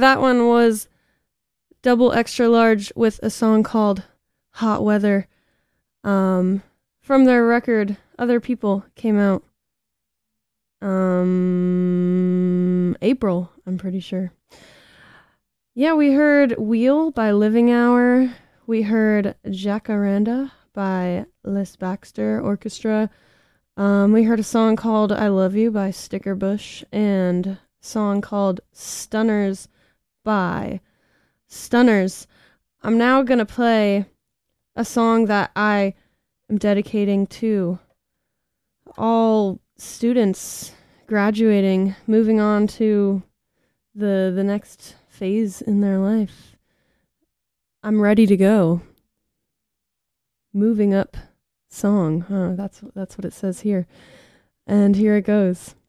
that one was Double Extra Large with a song called Hot Weather. From their record, Other People, came out April, I'm pretty sure. Yeah, we heard Wheel by Living Hour. We heard Jacaranda by Les Baxter Orchestra. We heard a song called I Love You by Sticker Bush and a song called Stunners by Stunners. I'm now going to play a song that I am dedicating to all students graduating, moving on to the next phase in their life. I'm ready to go. Moving up song. That's what it says here. And here it goes.